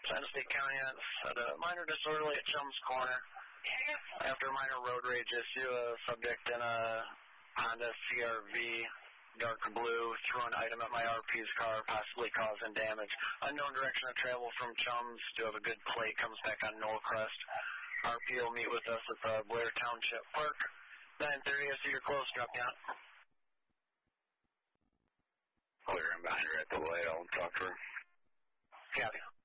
State County had a minor disorderly at Chums Corner. After a minor road rage issue, a subject in a Honda CRV, dark blue, threw an item at my RP's car, possibly causing damage. Unknown direction of travel from Chums. Do have a good plate, comes back on Knollcrest. RP will meet with us at Blair Township Park. 9:30, I see you're close, drop down. Clear, I'm behind her at the light, I'll talk to her. Copy.